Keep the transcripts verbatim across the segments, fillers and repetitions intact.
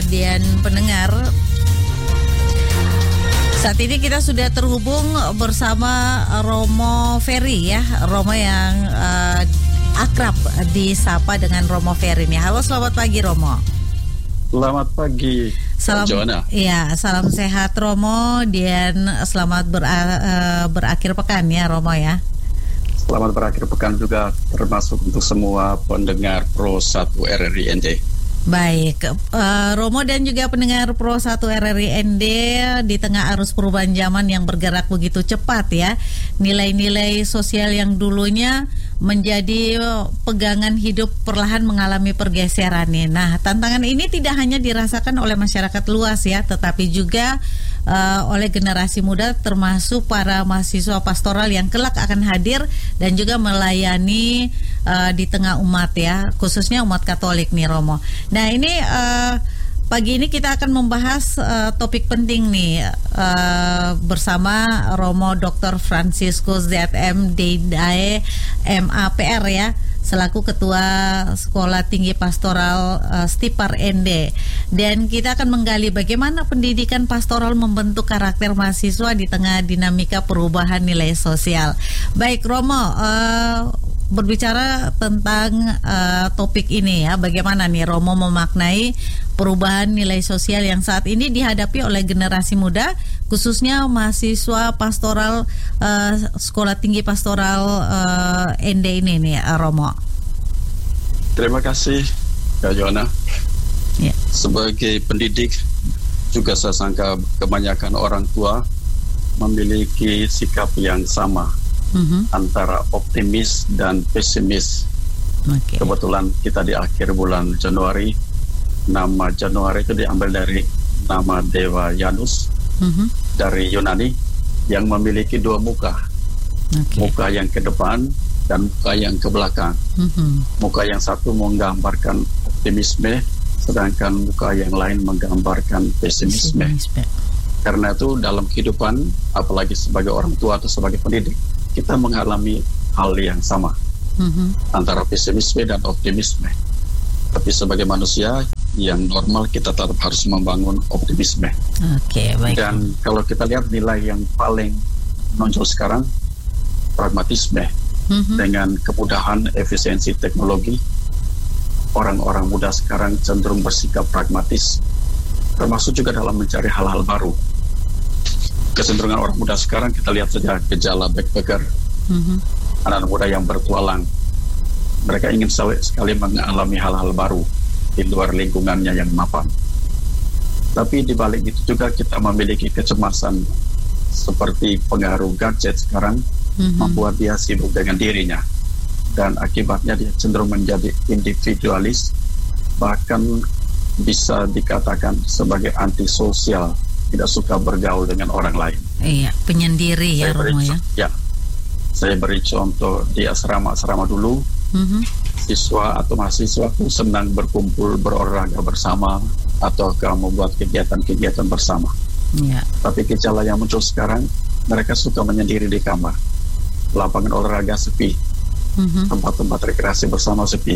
dan pendengar. Saat ini kita sudah terhubung bersama Romo Ferry ya, Romo yang uh, akrab disapa dengan Romo Ferry nih. Halo, selamat pagi Romo. Selamat pagi. Salam, ya, salam sehat Romo dan selamat ber, uh, berakhir pekan ya Romo ya. Selamat berakhir pekan juga termasuk untuk semua pendengar Pro satu R R I N D. Baik, uh, Romo dan juga pendengar Pro satu R R I N D, di tengah arus perubahan zaman yang bergerak begitu cepat ya, nilai-nilai sosial yang dulunya menjadi pegangan hidup perlahan mengalami pergeseran nih. Nah, tantangan ini tidak hanya dirasakan oleh masyarakat luas ya, tetapi juga uh, oleh generasi muda termasuk para mahasiswa pastoral yang kelak akan hadir dan juga melayani uh, di tengah umat ya, khususnya umat Katolik nih Romo. Nah, ini uh, pagi ini kita akan membahas uh, topik penting nih uh, bersama Romo Doktor Franciscus Z M Deidae M A P R ya, selaku Ketua Sekolah Tinggi Pastoral uh, Stipar N D. Dan kita akan menggali bagaimana pendidikan pastoral membentuk karakter mahasiswa di tengah dinamika perubahan nilai sosial. Baik Romo, uh, berbicara tentang uh, topik ini ya, bagaimana nih Romo memaknai perubahan nilai sosial yang saat ini dihadapi oleh generasi muda, khususnya mahasiswa pastoral uh, Sekolah Tinggi Pastoral uh, N D ini nih Romo. Terima kasih Kak Joanna. Ya. Sebagai pendidik juga saya sangka kebanyakan orang tua memiliki sikap yang sama. Mm-hmm. Antara optimis dan pesimis. Okay. Kebetulan kita di akhir bulan Januari, nama Januari itu diambil dari nama Dewa Janus, mm-hmm. dari Yunani, yang memiliki dua muka. Okay. Muka yang ke depan dan muka yang ke belakang. Mm-hmm. Muka yang satu menggambarkan optimisme, sedangkan muka yang lain menggambarkan pesimisme. Pesimisme. Karena itu dalam kehidupan, apalagi sebagai orang tua atau sebagai pendidik, kita mengalami hal yang sama, mm-hmm. antara pesimisme dan optimisme. Tapi sebagai manusia yang normal, kita tetap harus membangun optimisme. Okay, baik. Dan kalau kita lihat nilai yang paling menonjol sekarang, pragmatisme, mm-hmm. dengan kemudahan efisiensi teknologi, orang-orang muda sekarang cenderung bersikap pragmatis, termasuk juga dalam mencari hal-hal baru. Kecenderungan orang muda sekarang kita lihat saja gejala backpacker, mm-hmm. anak-anak muda yang bertualang. Mereka ingin sekali mengalami hal-hal baru di luar lingkungannya yang mapan. Tapi di balik itu juga kita memiliki kecemasan seperti pengaruh gadget sekarang, mm-hmm. membuat dia sibuk dengan dirinya, dan akibatnya dia cenderung menjadi individualis, bahkan bisa dikatakan sebagai antisosial, tidak suka bergaul dengan orang lain. Iya, penyendiri ya Romo ya. Ya, saya beri contoh di asrama-asrama dulu, mm-hmm. siswa atau mahasiswa itu senang berkumpul, berolahraga bersama, atau kamu membuat kegiatan-kegiatan bersama. Iya. Tapi gejala yang muncul sekarang, mereka suka menyendiri di kamar. Lapangan olahraga sepi, mm-hmm. tempat-tempat rekreasi bersama sepi.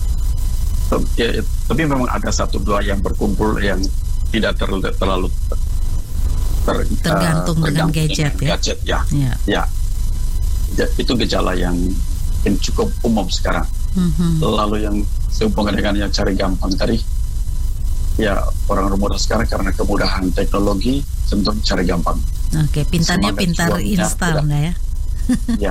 Ya, tapi memang ada satu dua yang berkumpul yang tidak terlalu, terlalu ter, tergantung, uh, tergantung dengan gadget, dengan ya. gadget ya. Ya. Ya. Ya, itu gejala yang, yang cukup umum sekarang. Mm-hmm. Lalu yang sehubungan dengan yang cari gampang tadi, ya orang muda sekarang karena kemudahan teknologi cenderung cari gampang. Oke, okay, pintarnya pintar instan nggak ya? Ya.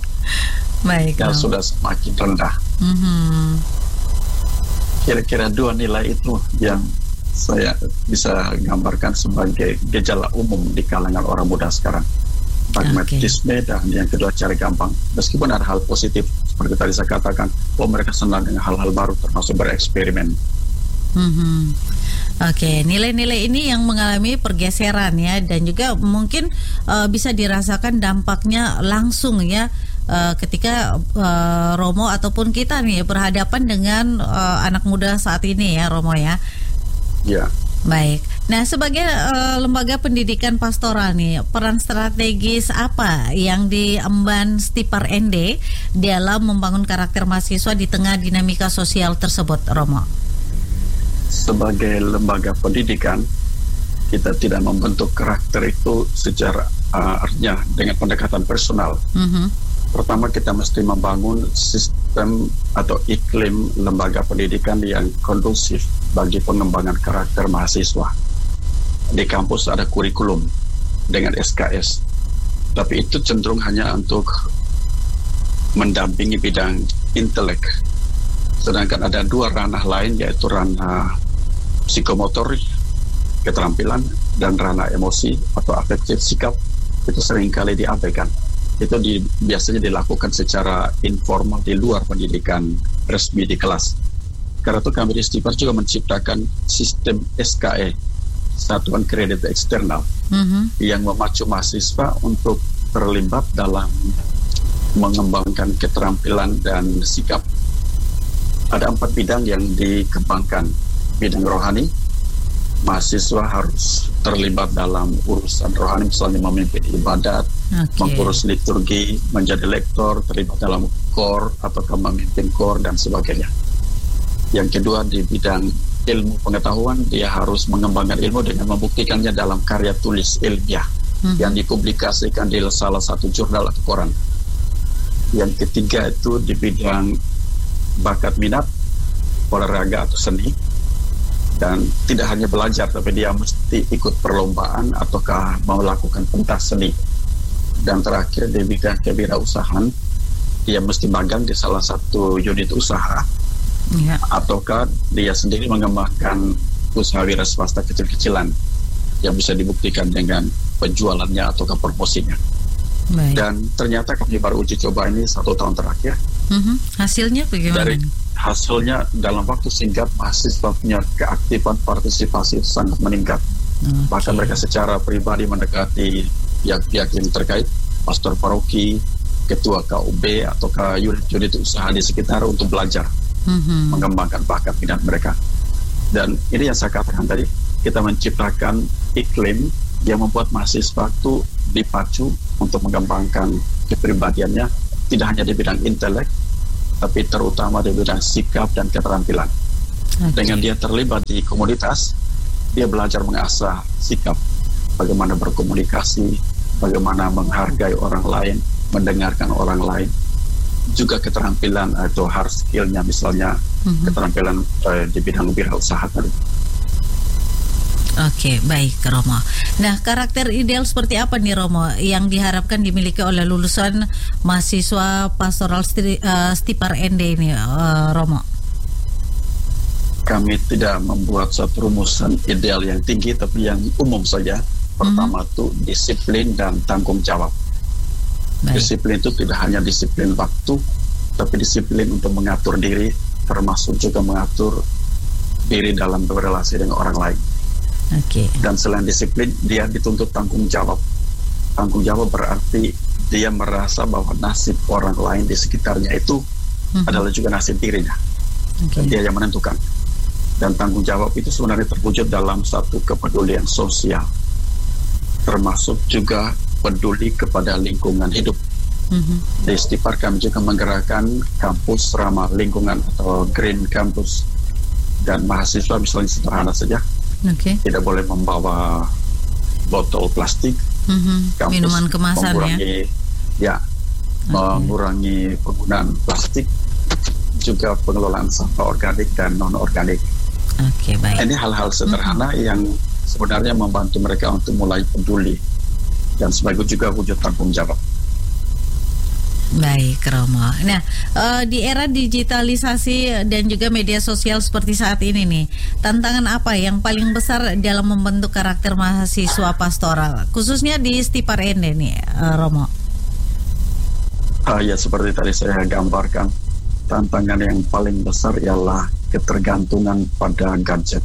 Baik. Ya, sudah semakin rendah. Mm-hmm. Kira-kira dua nilai itu yang saya bisa gambarkan sebagai gejala umum di kalangan orang muda sekarang. Pragmatisme, okay. Dan yang kedua cari gampang. Meskipun ada hal positif seperti tadi saya katakan, oh mereka senang dengan hal-hal baru termasuk bereksperimen. Mm-hmm. Oke, okay. Nilai-nilai ini yang mengalami pergeseran ya, dan juga mungkin uh, bisa dirasakan dampaknya langsung ya, uh, ketika uh, Romo ataupun kita nih berhadapan dengan uh, anak muda saat ini ya Romo ya. Ya. Baik. Nah, sebagai uh, lembaga pendidikan pastoral nih, peran strategis apa yang diemban Stipar N D dalam membangun karakter mahasiswa di tengah dinamika sosial tersebut, Romo? sebagai lembaga pendidikan, kita tidak membentuk karakter itu secara uh, artinya dengan pendekatan personal. Mm-hmm. Pertama, kita mesti membangun sistem atau iklim lembaga pendidikan yang kondusif bagi pengembangan karakter mahasiswa. Di kampus ada kurikulum dengan S K S, tapi itu cenderung hanya untuk mendampingi bidang intelek. Sedangkan ada dua ranah lain, yaitu ranah psikomotorik, keterampilan, dan ranah emosi atau afektif sikap. Itu seringkali diabaikan. Itu di, biasanya dilakukan secara informal di luar pendidikan resmi di kelas. Karena itu kami di Stipar juga menciptakan sistem S K E, Satuan Kredit Eksternal, mm-hmm. yang memacu mahasiswa untuk terlibat dalam mengembangkan keterampilan dan sikap. Ada empat bidang yang dikembangkan. Bidang rohani, mahasiswa harus terlibat dalam urusan rohani, misalnya memimpin ibadat, okay. mengurus liturgi, menjadi lektor, terlibat dalam kor atau memimpin kor dan sebagainya. Yang kedua, di bidang ilmu pengetahuan, dia harus mengembangkan ilmu dengan membuktikannya dalam karya tulis ilmiah hmm. yang dipublikasikan di salah satu jurnal atau koran. Yang ketiga itu di bidang bakat minat, olahraga atau seni, dan tidak hanya belajar, tapi dia mesti ikut perlombaan ataukah melakukan pentas seni. Dan terakhir di bidang kewirausahaan, dia mesti magang di salah satu unit usaha, ya. ataukah dia sendiri mengembangkan usaha wira swasta kecil-kecilan yang bisa dibuktikan dengan penjualannya ataukah promosinya. Baik. Dan ternyata kami baru uji coba ini satu tahun terakhir. Mm-hmm. Hasilnya bagaimana? Dari hasilnya dalam waktu singkat, mahasiswa punya keaktifan partisipasi itu sangat meningkat. Okay. Bahkan mereka secara pribadi mendekati pihak-pihak yang terkait, pastor paroki, ketua K U B atau ke unit-unit usaha di sekitar untuk belajar, mm-hmm. mengembangkan bakat minat mereka. Dan ini yang saya katakan tadi, kita menciptakan iklim yang membuat mahasiswa itu dipacu untuk mengembangkan kepribadiannya, tidak hanya di bidang intelek, tapi terutama di bidang sikap dan keterampilan. Okay. Dengan dia terlibat di komunitas, dia belajar mengasah sikap, bagaimana berkomunikasi, bagaimana menghargai orang lain, mendengarkan orang lain, juga keterampilan atau hard skill-nya, misalnya mm-hmm. keterampilan uh, di bidang wirausaha tadi. Oke, baik Romo. Nah, karakter ideal seperti apa nih Romo yang diharapkan dimiliki oleh lulusan mahasiswa pastoral sti, uh, Stipar N D ini, uh, Romo? Kami tidak membuat satu rumusan ideal yang tinggi, tapi yang umum saja. Pertama itu mm-hmm. disiplin dan tanggung jawab. Baik. Disiplin itu tidak hanya disiplin waktu, tapi disiplin untuk mengatur diri, termasuk juga mengatur diri dalam berrelasi dengan orang lain. Okay. Dan selain disiplin, dia dituntut tanggung jawab. Tanggung jawab berarti dia merasa bahwa nasib orang lain di sekitarnya itu mm-hmm. adalah juga nasib dirinya. Okay. Dan dia yang menentukan. Dan tanggung jawab itu sebenarnya terwujud dalam satu kepedulian sosial, termasuk juga peduli kepada lingkungan hidup. Mm-hmm. Di Stipar kami juga menggerakkan kampus ramah lingkungan atau Green Campus. Dan mahasiswa misalnya sederhana saja, okay. tidak boleh membawa botol plastik, mm-hmm. minuman kemasan mengurangi, ya, ya okay. mengurangi penggunaan plastik, juga pengelolaan sampah organik dan non organik. Okay, baik. Ini hal-hal sederhana mm-hmm. yang sebenarnya membantu mereka untuk mulai peduli dan sebagai juga wujud tanggung jawab. Baik, Romo. Nah, uh, di era digitalisasi dan juga media sosial seperti saat ini nih, tantangan apa yang paling besar dalam membentuk karakter mahasiswa pastoral, khususnya di Stipar N D nih, uh, Romo? Ah, ya, seperti tadi saya gambarkan, tantangan yang paling besar ialah ketergantungan pada gadget.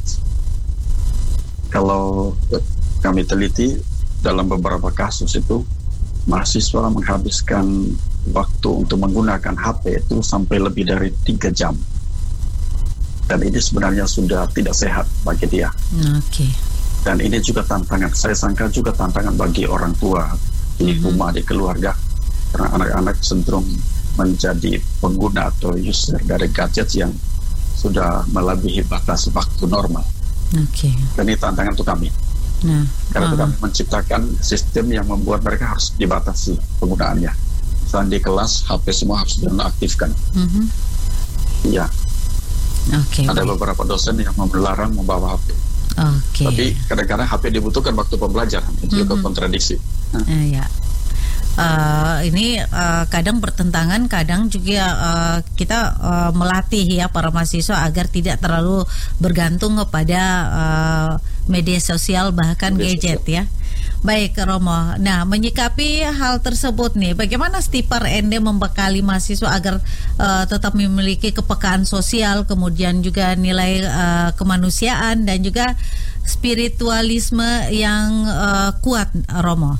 Kalau kami teliti dalam beberapa kasus itu, mahasiswa menghabiskan waktu untuk menggunakan H P itu sampai lebih dari tiga jam. Dan ini sebenarnya sudah tidak sehat bagi dia. Oke. Okay. Dan ini juga tantangan, saya sangka juga tantangan bagi orang tua di mm-hmm. rumah, di keluarga. Karena anak-anak cenderung menjadi pengguna atau user dari gadget yang sudah melebihi batas waktu normal. Oke. Okay. Dan ini tantangan untuk kami. Nah, karena uh-huh. kami menciptakan sistem yang membuat mereka harus dibatasi penggunaannya. Misalnya di kelas H P semua harus dinonaktifkan. Uh-huh. Iya. Oke. Okay, Ada baik. beberapa dosen yang melarang membawa H P. Okay. Tapi kadang-kadang H P dibutuhkan waktu pembelajaran, itu juga uh-huh. kontradiksi. Uh, ya. Uh, ini uh, kadang bertentangan, kadang juga uh, kita uh, melatih ya para mahasiswa agar tidak terlalu bergantung kepada uh, media sosial bahkan media gadget sosial. Ya. Baik Romo. Nah, menyikapi hal tersebut nih, bagaimana Stipar N D membekali mahasiswa agar uh, tetap memiliki kepekaan sosial, kemudian juga nilai uh, kemanusiaan dan juga spiritualisme yang uh, kuat, Romo?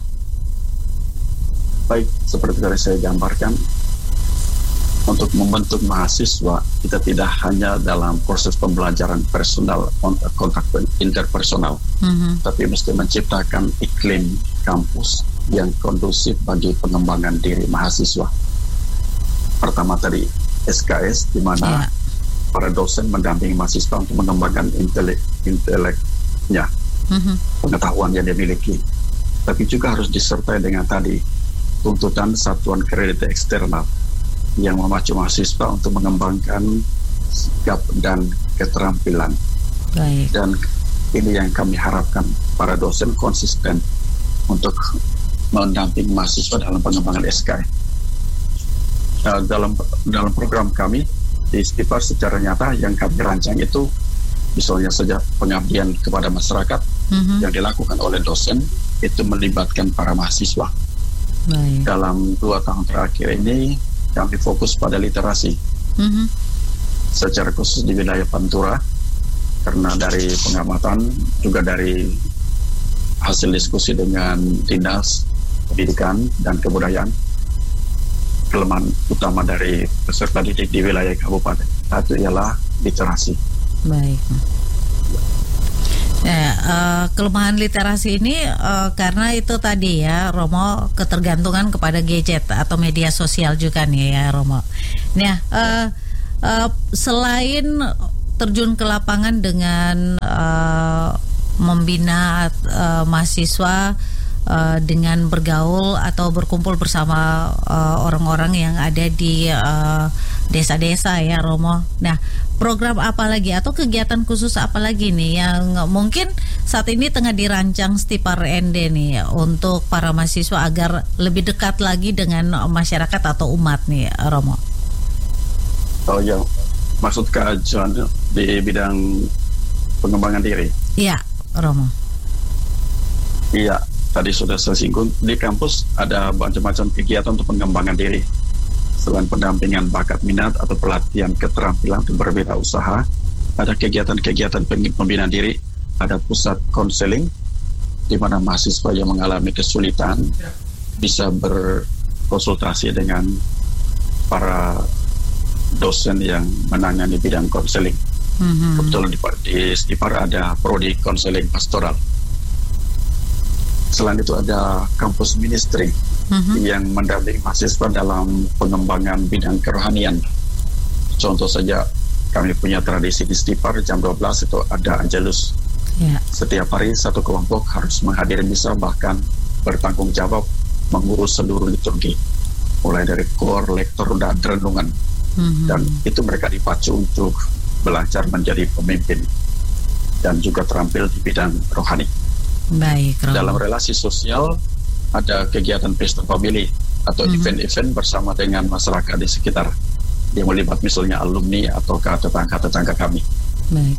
Baik, seperti tadi saya gambarkan, untuk membentuk mahasiswa kita tidak hanya dalam proses pembelajaran personal, kontak interpersonal, mm-hmm. tapi mesti menciptakan iklim kampus yang kondusif bagi pengembangan diri mahasiswa. Pertama tadi S K S, di mana yeah. para dosen mendampingi mahasiswa untuk mengembangkan intelek inteleknya, mm-hmm. pengetahuan yang dimiliki, tapi juga harus disertai dengan tadi tuntutan satuan kredit eksternal yang memacu mahasiswa untuk mengembangkan sikap dan keterampilan. Baik. Dan ini yang kami harapkan para dosen konsisten untuk mendampingi mahasiswa dalam pengembangan S K I. Uh, dalam dalam program kami di Stipar secara nyata yang kami rancang itu misalnya saja pengabdian kepada masyarakat mm-hmm. yang dilakukan oleh dosen itu melibatkan para mahasiswa. Baik. Dalam dua tahun terakhir ini kami fokus pada literasi mm-hmm. secara khusus di wilayah Pantura, karena dari pengamatan juga dari hasil diskusi dengan Dinas Pendidikan dan Kebudayaan, kelemahan utama dari peserta didik di wilayah kabupaten satu ialah literasi. Baik. Ya, uh, kelemahan literasi ini uh, karena itu tadi ya Romo, ketergantungan kepada gadget atau media sosial juga nih ya Romo. Nah, uh, uh, selain terjun ke lapangan dengan uh, membina uh, mahasiswa uh, dengan bergaul atau berkumpul bersama uh, orang-orang yang ada di uh, desa-desa ya Romo. Nah, program apa lagi atau kegiatan khusus apa lagi nih yang mungkin saat ini tengah dirancang Stipar N D nih untuk para mahasiswa agar lebih dekat lagi dengan masyarakat atau umat nih, Romo? Oh ya, maksud kajian di bidang pengembangan diri? Iya, Romo. Iya, tadi sudah saya singgung, di kampus ada macam-macam kegiatan untuk pengembangan diri. Selain pendampingan bakat minat atau pelatihan keterampilan untuk berwirausaha, ada kegiatan-kegiatan pembinaan diri, ada pusat konseling di mana mahasiswa yang mengalami kesulitan bisa berkonsultasi dengan para dosen yang menangani bidang konseling. Mm-hmm. Kebetulan di, di Stipar ada prodi konseling pastoral. Selain itu ada kampus ministry mm-hmm. yang mendampingi mahasiswa dalam pengembangan bidang kerohanian. Contoh saja, kami punya tradisi di Stipar jam dua belas itu ada Angelus. Yeah. Setiap hari satu kelompok harus menghadiri misa, bahkan bertanggung jawab mengurus seluruh liturgi, mulai dari kor, lektor, dan renungan. Mm-hmm. Dan itu mereka dipacu untuk belajar menjadi pemimpin dan juga terampil di bidang rohani. Baik, Romo. Dalam relasi sosial ada kegiatan pesta family atau mm-hmm. event-event bersama dengan masyarakat di sekitar yang melibat misalnya alumni atau tetangga-tetangga kami. Baik.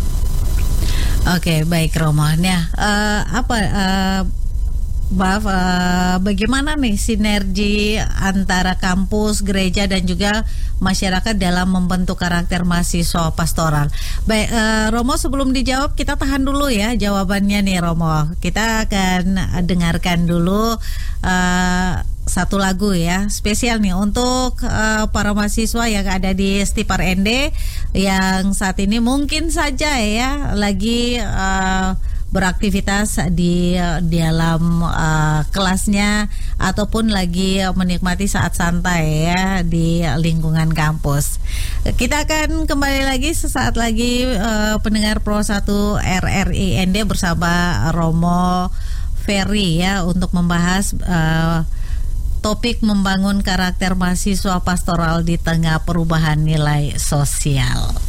Oke, baik Romo. Nah, uh, apa uh, maaf, uh, bagaimana nih sinergi antara kampus, gereja dan juga masyarakat dalam membentuk karakter mahasiswa pastoral? Baik, uh, Romo, sebelum dijawab kita tahan dulu ya jawabannya nih Romo. Kita akan dengarkan dulu uh, satu lagu ya spesial nih untuk uh, para mahasiswa yang ada di Stipar N D yang saat ini mungkin saja ya lagi uh, beraktivitas di uh, dalam uh, kelasnya ataupun lagi menikmati saat santai ya di lingkungan kampus. Kita akan kembali lagi sesaat lagi uh, pendengar Pro satu R R I N D bersama Romo Ferry ya untuk membahas uh, topik membangun karakter mahasiswa pastoral di tengah perubahan nilai sosial.